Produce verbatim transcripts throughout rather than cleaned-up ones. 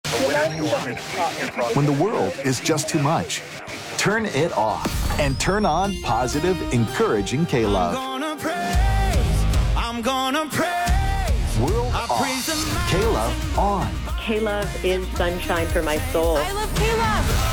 When the world is just too much, turn it off and turn on positive, encouraging K-Love. I'm gonna praise, I'm gonna praise. World off, K-Love on. K-Love is sunshine for my soul. I love K-Love.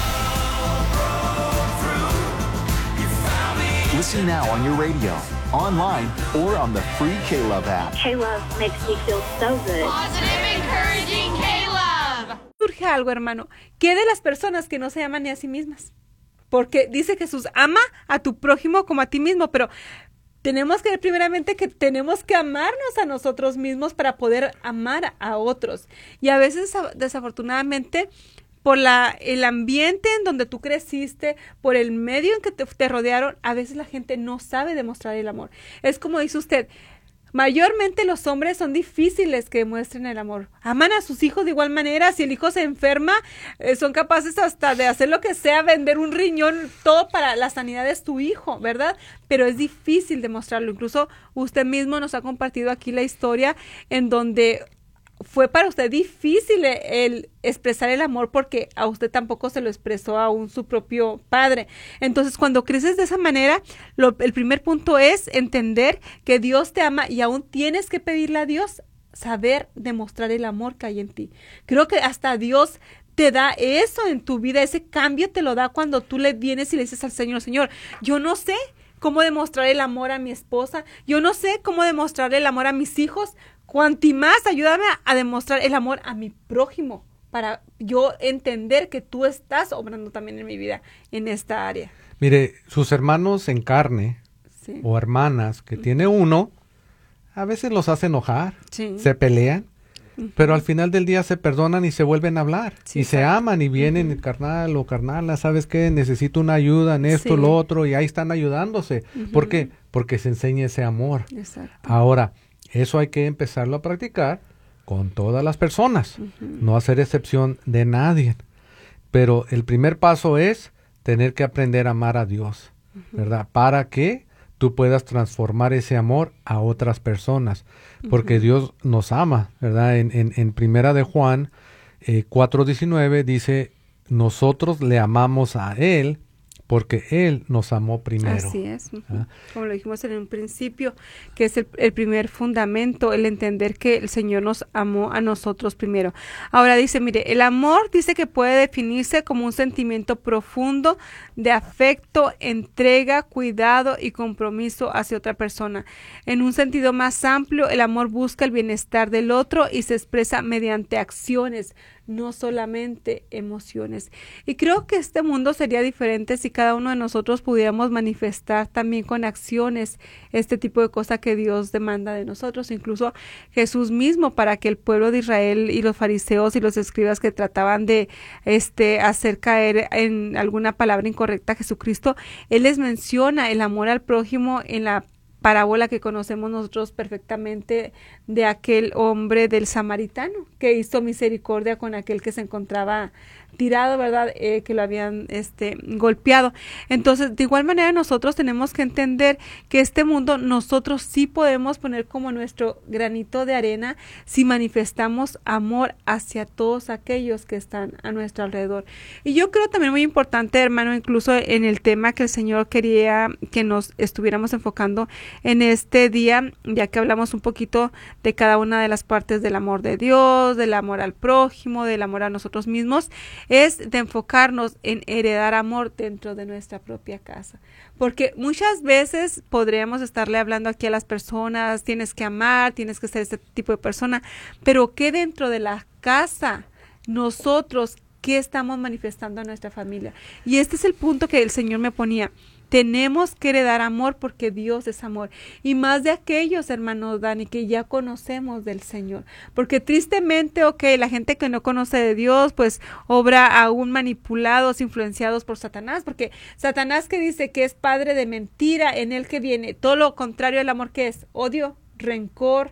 Listen now on your radio, online, or on the free K-Love app. K-Love makes me feel so good. Positive, encouraging K-Love. Surge algo, hermano. ¿Qué de las personas que no se aman ni a sí mismas? Porque dice Jesús, ama a tu prójimo como a ti mismo, pero tenemos que ver primeramente que tenemos que amarnos a nosotros mismos para poder amar a otros. Y a veces, desafortunadamente, por la, el ambiente en donde tú creciste, por el medio en que te, te rodearon, a veces la gente no sabe demostrar el amor. Es como dice usted, mayormente los hombres son difíciles que demuestren el amor. Aman a sus hijos de igual manera. Si el hijo se enferma, eh, son capaces hasta de hacer lo que sea, vender un riñón, todo para la sanidad de su hijo, ¿verdad? Pero es difícil demostrarlo. Incluso usted mismo nos ha compartido aquí la historia en donde fue para usted difícil el expresar el amor porque a usted tampoco se lo expresó aún su propio padre. Entonces, cuando creces de esa manera, lo, el primer punto es entender que Dios te ama y aún tienes que pedirle a Dios saber demostrar el amor que hay en ti. Creo que hasta Dios te da eso en tu vida, ese cambio te lo da cuando tú le vienes y le dices al Señor, Señor, yo no sé cómo demostrar el amor a mi esposa, yo no sé cómo demostrar el amor a mis hijos, cuanti más ayúdame a, a demostrar el amor a mi prójimo, para yo entender que tú estás obrando también en mi vida, en esta área. Mire, sus hermanos en carne, sí, o hermanas que uh-huh. tiene uno, a veces los hace enojar, sí, se pelean, uh-huh. pero al final del día se perdonan y se vuelven a hablar, sí, y se exacto. aman y vienen, uh-huh. carnal o carnala, ¿sabes qué? Necesito una ayuda en esto, sí. lo otro, y ahí están ayudándose. Uh-huh. ¿Por qué? Porque se enseña ese amor. Exacto. Ahora, eso hay que empezarlo a practicar con todas las personas, uh-huh. no hacer excepción de nadie. Pero el primer paso es tener que aprender a amar a Dios, uh-huh. ¿verdad? Para que tú puedas transformar ese amor a otras personas, porque uh-huh. Dios nos ama, ¿verdad? En, en, en Primera de Juan eh, cuatro diecinueve dice, nosotros le amamos a Él porque Él nos amó primero. Así es, ¿ah? Como lo dijimos en un principio, que es el, el primer fundamento, el entender que el Señor nos amó a nosotros primero. Ahora dice, mire, el amor dice que puede definirse como un sentimiento profundo de afecto, entrega, cuidado y compromiso hacia otra persona. En un sentido más amplio, el amor busca el bienestar del otro y se expresa mediante acciones, no solamente emociones. Y creo que este mundo sería diferente si cada uno de nosotros pudiéramos manifestar también con acciones este tipo de cosas que Dios demanda de nosotros. Incluso Jesús mismo, para que el pueblo de Israel y los fariseos y los escribas que trataban de este hacer caer en alguna palabra incorrecta a Jesucristo, Él les menciona el amor al prójimo en la parábola que conocemos nosotros perfectamente de aquel hombre del samaritano que hizo misericordia con aquel que se encontraba tirado, ¿verdad? Eh, que lo habían este, golpeado. Entonces, de igual manera, nosotros tenemos que entender que este mundo nosotros sí podemos poner como nuestro granito de arena si manifestamos amor hacia todos aquellos que están a nuestro alrededor. Y yo creo también muy importante, hermano, incluso en el tema que el Señor quería que nos estuviéramos enfocando en este día, ya que hablamos un poquito de cada una de las partes del amor de Dios, del amor al prójimo, del amor a nosotros mismos, es de enfocarnos en heredar amor dentro de nuestra propia casa. Porque muchas veces podríamos estarle hablando aquí a las personas, tienes que amar, tienes que ser este tipo de persona, pero ¿qué dentro de la casa nosotros, qué estamos manifestando a nuestra familia? Y este es el punto que el Señor me ponía. Tenemos que heredar amor porque Dios es amor. Y más de aquellos, hermanos Dani, que ya conocemos del Señor. Porque tristemente, ok, la gente que no conoce de Dios, pues obra aún manipulados, influenciados por Satanás. Porque Satanás que dice que es padre de mentira, en él que viene todo lo contrario al amor, que es odio, rencor,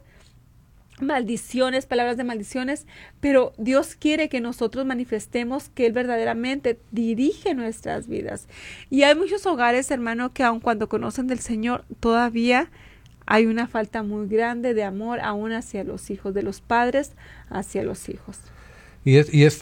maldiciones, palabras de maldiciones, pero Dios quiere que nosotros manifestemos que Él verdaderamente dirige nuestras vidas. Y hay muchos hogares, hermano, que aun cuando conocen del Señor, todavía hay una falta muy grande de amor aún hacia los hijos, de los padres hacia los hijos. Y es, y es